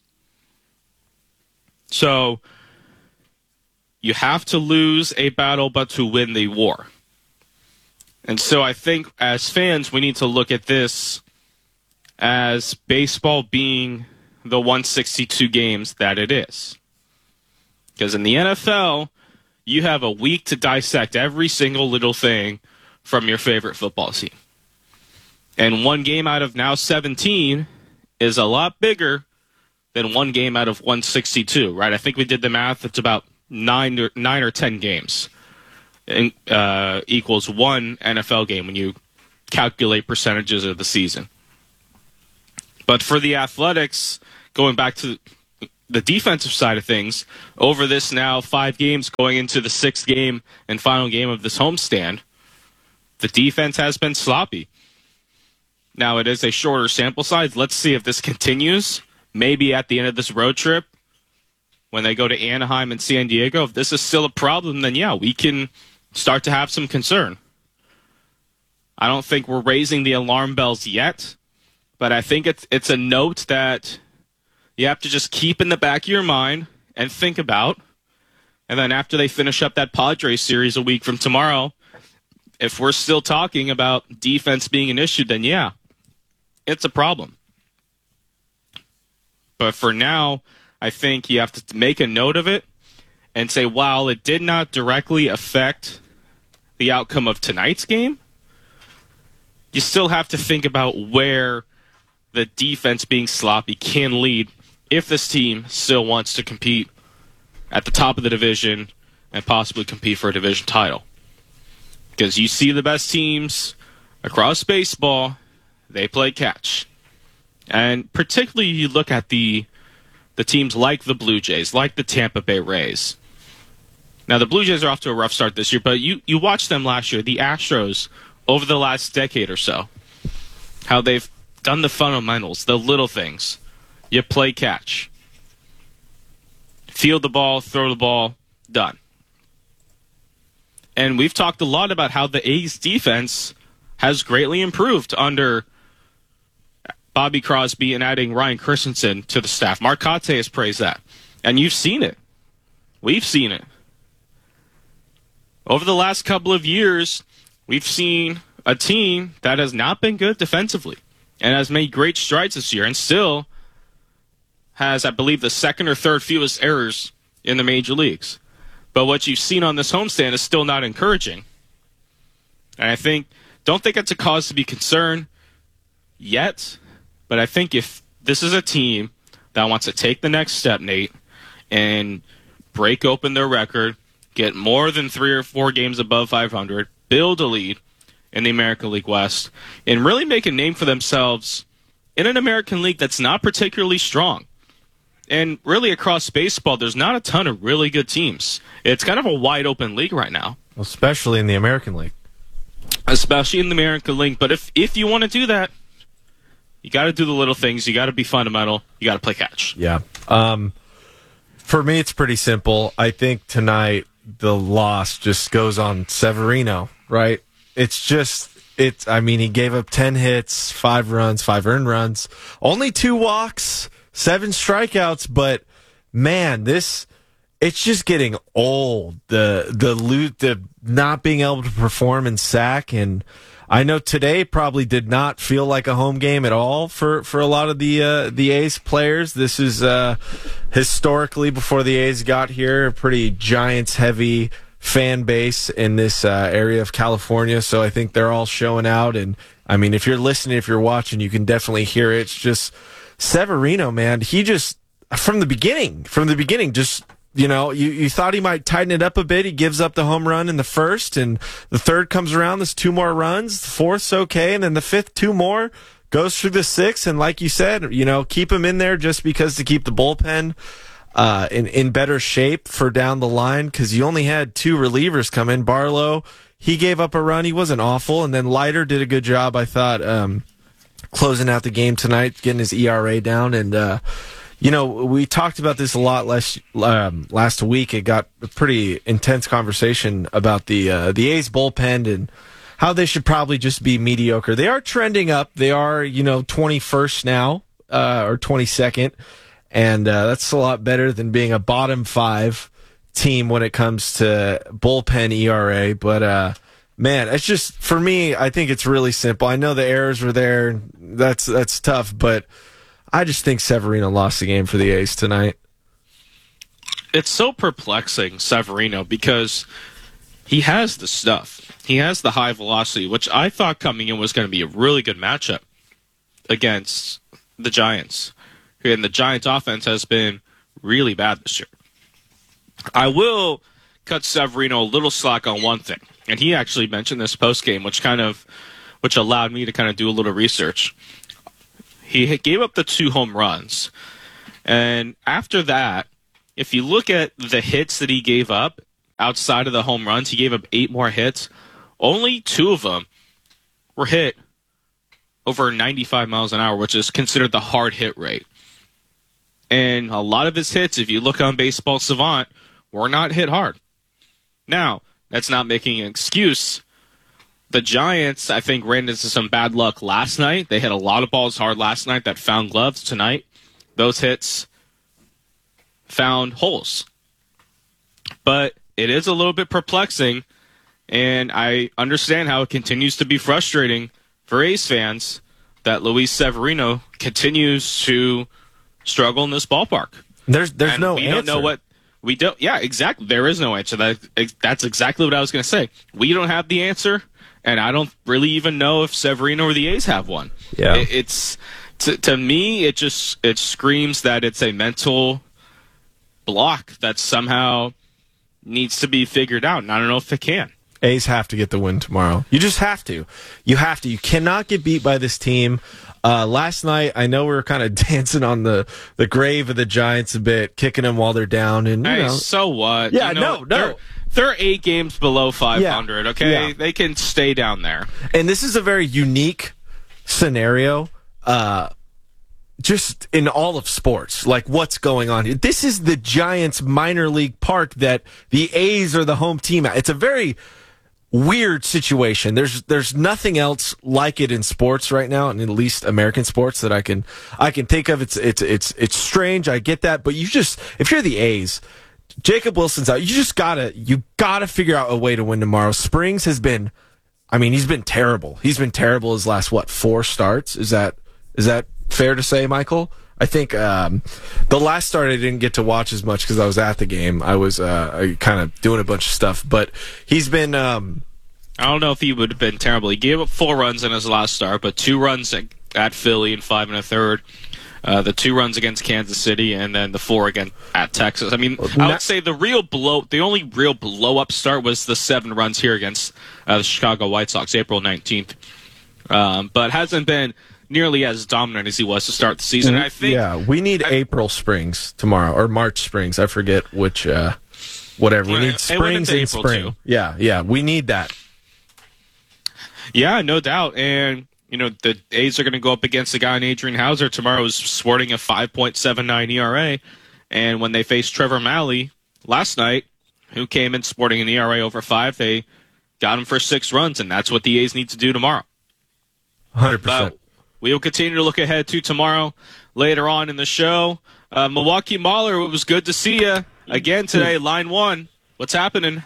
So, you have to lose a battle, but to win the war. And so I think as fans, we need to look at this as baseball being the 162 games that it is. Because in the NFL, you have a week to dissect every single little thing from your favorite football team. And one game out of now 17 is a lot bigger than one game out of 162, right? I think we did the math. It's about 9 or 10 games. Equals one NFL game when you calculate percentages of the season. But for the Athletics, going back to the defensive side of things, over this now 5 games going into the 6th game and final game of this homestand, the defense has been sloppy. Now, it is a shorter sample size. Let's see if this continues. Maybe at the end of this road trip, when they go to Anaheim and San Diego, if this is still a problem, then yeah, we can start to have some concern. I don't think we're raising the alarm bells yet, but I think it's a note that you have to just keep in the back of your mind and think about. And then after they finish up that Padres series a week from tomorrow, if we're still talking about defense being an issue, then yeah, it's a problem. But for now, I think you have to make a note of it and say, while it did not directly affect the outcome of tonight's game, you still have to think about where the defense being sloppy can lead if this team still wants to compete at the top of the division and possibly compete for a division title. Because you see the best teams across baseball, they play catch. And particularly you look at the teams like the Blue Jays, like the Tampa Bay Rays. Now, the Blue Jays are off to a rough start this year, but you watched them last year, the Astros, over the last decade or so, how they've done the fundamentals, the little things. You play catch. Field the ball, throw the ball, done. And we've talked a lot about how the A's defense has greatly improved under Bobby Crosby and adding Ryan Christensen to the staff. Mark Cotte has praised that. And you've seen it. We've seen it. Over the last couple of years, we've seen a team that has not been good defensively and has made great strides this year and still has, I believe, the second or third fewest errors in the major leagues. But what you've seen on this homestand is still not encouraging. And I don't think it's a cause to be concerned yet, but I think if this is a team that wants to take the next step, Nate, and break open their record, get more than 3 or 4 games above 500, build a lead in the American League West, and really make a name for themselves in an American League that's not particularly strong. And really across baseball, there's not a ton of really good teams. It's kind of a wide-open league right now. Especially in the American League. Especially in the American League. But if you want to do that, you got to do the little things. You got to be fundamental. You got to play catch. Yeah. For me, it's pretty simple. I think tonight the loss just goes on Severino, right? He gave up 10 hits, 5 runs, 5 earned runs, only 2 walks, 7 strikeouts, but man, it's just getting old. The not being able to perform in sack, and I know today probably did not feel like a home game at all for a lot of the A's players. This is historically, before the A's got here, a pretty Giants-heavy fan base in this area of California, so I think they're all showing out. And I mean, if you're listening, if you're watching, you can definitely hear it. It's just Severino, man. He just from the beginning, just. You thought he might tighten it up a bit. He gives up the home run in the first, and the third comes around. There's 2 more runs. The fourth's okay, and then the fifth, 2 more. Goes through the 6th, and like you said, keep him in there just because to keep the bullpen in better shape for down the line, because you only had 2 relievers come in. Barlow, he gave up a run. He wasn't awful, and then Leiter did a good job, I thought, closing out the game tonight, getting his ERA down, and we talked about this a lot last week. It got a pretty intense conversation about the A's bullpen and how they should probably just be mediocre. They are trending up. They are, 21st now, or 22nd. And that's a lot better than being a bottom 5 team when it comes to bullpen ERA. But Man, it's just, for me, I think it's really simple. I know the errors were there. That's tough, but I just think Severino lost the game for the A's tonight. It's so perplexing, Severino, because he has the stuff. He has the high velocity, which I thought coming in was going to be a really good matchup against the Giants. And the Giants' offense has been really bad this year. I will cut Severino a little slack on one thing. And he actually mentioned this post-game, which allowed me to kind of do a little research. He gave up the 2 home runs. And after that, if you look at the hits that he gave up outside of the home runs, he gave up 8 more hits. Only 2 of them were hit over 95 miles an hour, which is considered the hard hit rate. And a lot of his hits, if you look on Baseball Savant, were not hit hard. Now, that's not making an excuse. The Giants, I think, ran into some bad luck last night. They hit a lot of balls hard last night that found gloves. Tonight, those hits found holes. But it is a little bit perplexing, and I understand how it continues to be frustrating for A's fans that Luis Severino continues to struggle in this ballpark. There's no answer. Don't know what we don't. Yeah, exactly. There is no answer. That's exactly what I was going to say. We don't have the answer, and I don't really even know if Severino or the A's have one. Yeah, it's to me, it screams that it's a mental block that somehow needs to be figured out, and I don't know if it can. A's have to get the win tomorrow. You just have to. You have to. You cannot get beat by this team. Last night, I know we were kind of dancing on the grave of the Giants a bit, kicking them while they're down. And hey, so what? Yeah, no. They're 8 games below 500, yeah, okay? Yeah. They can stay down there. And this is a very unique scenario, just in all of sports. Like, what's going on here? This is the Giants minor league park that the A's are the home team at. It's a very weird situation. There's nothing else like it in sports right now, and at least American sports that I can think of. It's strange. I get that, but if you're the A's, Jacob Wilson's out. You gotta figure out a way to win tomorrow. Springs has been, he's been terrible. He's been terrible his last 4 starts. Is that fair to say, Michael? I think the last start I didn't get to watch as much because I was at the game. I was kind of doing a bunch of stuff, but he's been. I don't know if he would have been terrible. He gave up 4 runs in his last start, but 2 runs at Philly and 5 1/3. The 2 runs against Kansas City, and then the 4 again at Texas. I would say the only real blow-up start was the 7 runs here against the Chicago White Sox, April 19th. But hasn't been nearly as dominant as he was to start the season. I think we need April Springs tomorrow, or March Springs. I forget which, whatever. We need Springs in spring. Too. Yeah, we need that. Yeah, no doubt. And, the A's are going to go up against a guy named Adrian Hauser tomorrow who's sporting a 5.79 ERA. And when they faced Trevor Malley last night, who came in sporting an ERA over 5, they got him for 6 runs, and that's what the A's need to do tomorrow. 100%. We will continue to look ahead to tomorrow later on in the show. Milwaukee Mahler, it was good to see you again today, line 1. What's happening?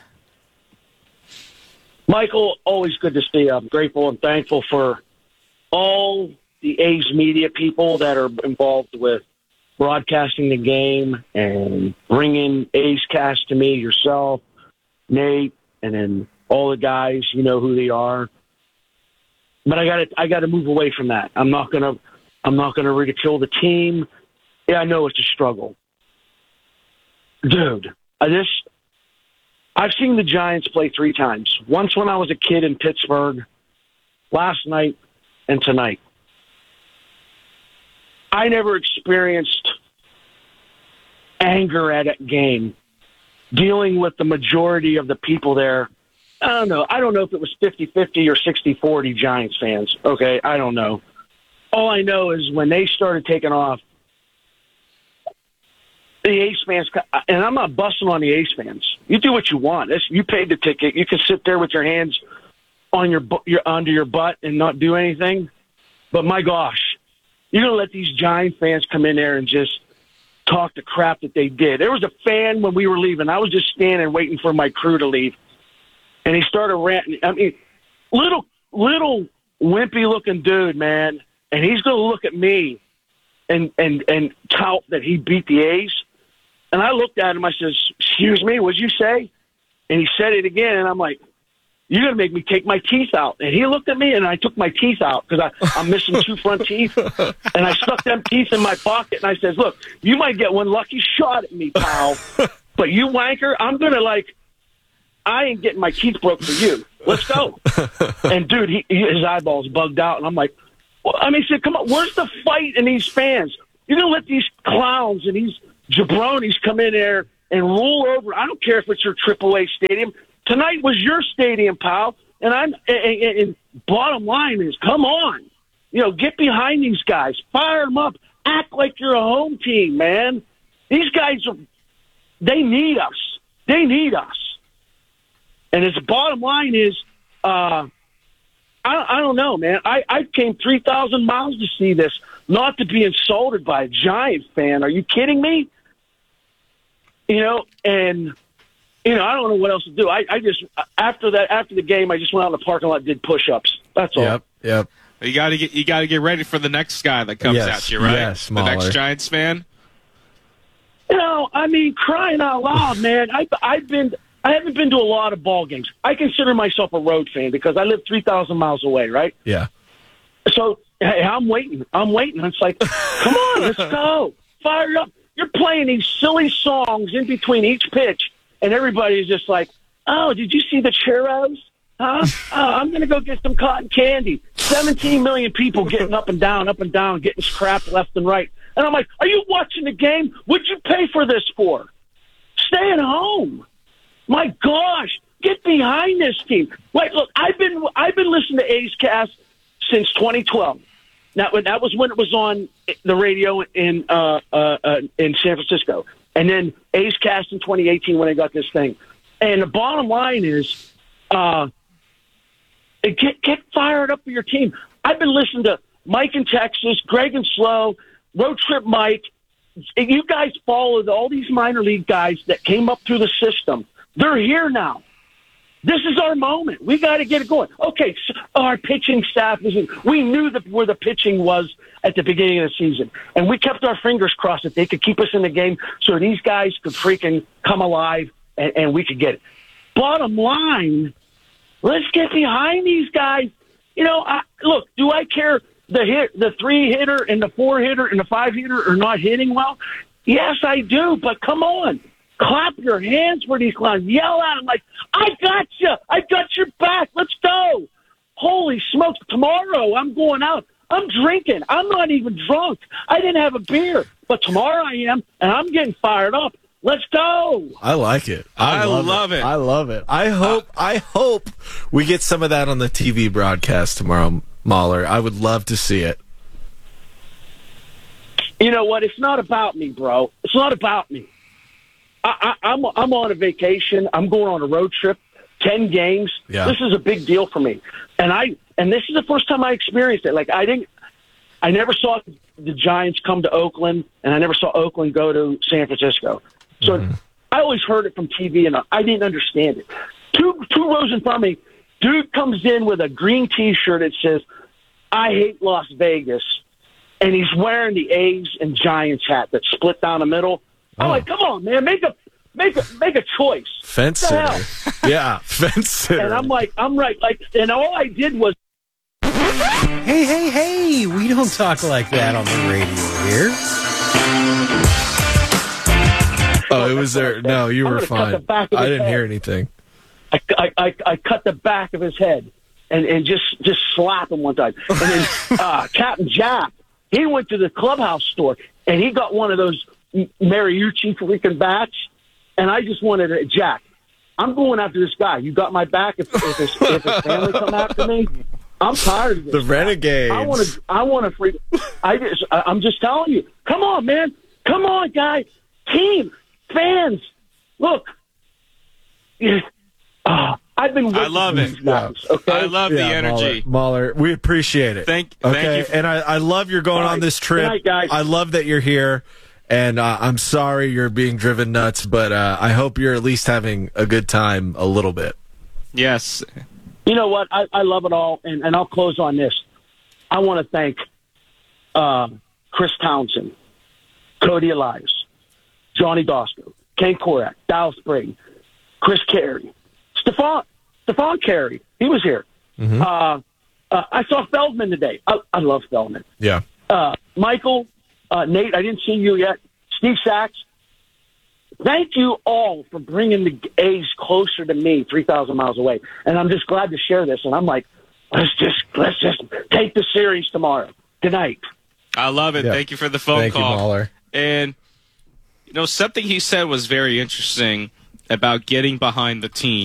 Michael, always good to see you. I'm grateful and thankful for all the A's media people that are involved with broadcasting the game and bringing A's Cast to me, yourself, Nate, and then all the guys, you know who they are. But I got to move away from that. I'm not gonna ridicule the team. Yeah, I know it's a struggle, dude. I've seen the Giants play 3 times. Once when I was a kid in Pittsburgh, last night, and tonight. I never experienced anger at a game, dealing with the majority of the people there. I don't know. I don't know if it was 50-50 or 60-40 Giants fans. Okay, I don't know. All I know is when they started taking off, the A's fans, and I'm not busting on the A's fans. You do what you want. You paid the ticket. You can sit there with your hands on your under your butt and not do anything. But my gosh, you're going to let these Giant fans come in there and just talk the crap that they did. There was a fan when we were leaving. I was just standing waiting for my crew to leave. and he started ranting. I mean, little wimpy-looking dude, man, and he's going to look at me and tout that he beat the A's. And I looked at him. I says, "Excuse me, what'd you say?" And he said it again, and I'm like, "You're going to make me take my teeth out." And he looked at me, and I took my teeth out because I'm missing 2 front teeth. And I stuck them teeth in my pocket, and I says, "Look, you might get one lucky shot at me, pal. But you wanker, I'm going to, I ain't getting my teeth broke for you. Let's go." And, dude, his eyeballs bugged out. And I'm like, well, I mean, he said, come on, where's the fight in these fans? You're going to let these clowns and these jabronis come in there and rule over. I don't care if it's your AAA stadium. Tonight was your stadium, pal. And bottom line is, come on. Get behind these guys. Fire them up. Act like you're a home team, man. These guys, they need us. They need us. And the bottom line is, I don't know, man. I came 3,000 miles to see this, not to be insulted by a Giants fan. Are you kidding me? And I don't know what else to do. I just after the game, I just went out in the parking lot and did push-ups. That's all. Yep. You got to get ready for the next guy that comes at you, right? Yes, the next Giants fan. I mean, crying out loud, man. I haven't been to a lot of ball games. I consider myself a road fan because I live 3,000 miles away, right? Yeah. So hey, I'm waiting. It's like, come on, let's go. Fire it up. You're playing these silly songs in between each pitch, and everybody's just like, "Oh, did you see the churros? Huh? I'm going to go get some cotton candy." 17 million people getting up and down, getting scrapped left and right. And I'm like, are you watching the game? What'd you pay for this for? Stay at home. My gosh, get behind this team. Like, look, I've been listening to A's Cast since 2012. That was when it was on the radio in San Francisco, and then A's Cast in 2018 when I got this thing. And the bottom line is, get fired up for your team. I've been listening to Mike in Texas, Greg and Slow, Road Trip Mike. You guys followed all these minor league guys that came up through the system. They're here now. This is our moment. We got to get it going. Okay, so our pitching staff isn't. We knew where the pitching was at the beginning of the season, and we kept our fingers crossed that they could keep us in the game so these guys could freaking come alive and we could get it. Bottom line, let's get behind these guys. Look, do I care the 3-hitter and the 4-hitter and the 5-hitter are not hitting well? Yes, I do, but come on. Clap your hands for these clowns. Yell at them like, "I got you. I got your back. Let's go." Holy smokes. Tomorrow I'm going out. I'm drinking. I'm not even drunk. I didn't have a beer. But tomorrow I am, and I'm getting fired up. Let's go. I like it. I love it. I love it. I hope we get some of that on the TV broadcast tomorrow, Mahler. I would love to see it. You know what? It's not about me, bro. It's not about me. I'm on a vacation. I'm going on a road trip, 10 games. Yeah. This is a big deal for me. And this is the first time I experienced it. Like, I never saw the Giants come to Oakland, and I never saw Oakland go to San Francisco. So I always heard it from TV, and I didn't understand it. Two rows in front of me, dude comes in with a green T-shirt that says, "I hate Las Vegas," and he's wearing the A's and Giants hat that's split down the middle. I'm like, come on, man, make a choice. Fence sitter. Yeah, fence sitter. And I'm right. And all I did was, Hey, we don't talk like that on the radio here. Oh, it was there. No, you were fine. I didn't hear anything. I cut the back of his head and just slap him one time. And then Captain Jack, he went to the clubhouse store and he got one of those Mariucci freaking bats, and I just wanted it. Jack, I'm going after this guy. You got my back. If his family come after me, I'm tired of this. The Renegades. I want to freak. I'm just telling you. Come on, man. Come on, guys. Team, fans. Look. I've been. I love it. Guys, okay? I love the energy, Mahler. We appreciate it. Thank you. And I love you're going on this trip. Good night, guys. I love that you're here. And I'm sorry you're being driven nuts, but I hope you're at least having a good time a little bit. Yes. You know what? I love it all, and I'll close on this. I want to thank Chris Townsend, Cody Elias, Johnny Bosco, Ken Korak, Dallas Brayton, Chris Carey, Stephon Carey. He was here. Mm-hmm. I saw Feldman today. I love Feldman. Yeah. Michael, Nate, I didn't see you yet. Steve Sachs. Thank you all for bringing the A's closer to me, 3,000 miles away. And I'm just glad to share this. And I'm like, let's just take the series tomorrow. Good night. I love it. Yeah. Thank you for the phone Thank call. you, Mahler. And, something he said was very interesting about getting behind the team.